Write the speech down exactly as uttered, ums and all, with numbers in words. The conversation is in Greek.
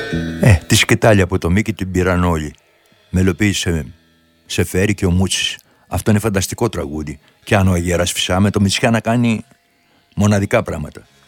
Ε, τη σκητάλια από το Μίκη την πήραν όλοι. Μελοποίησε Σεφέρη και ο Μούτσης. Αυτό είναι φανταστικό τραγούδι. Και αν ο Αγέρας Φυσά με το Μητσιά να κάνει μοναδικά πράγματα.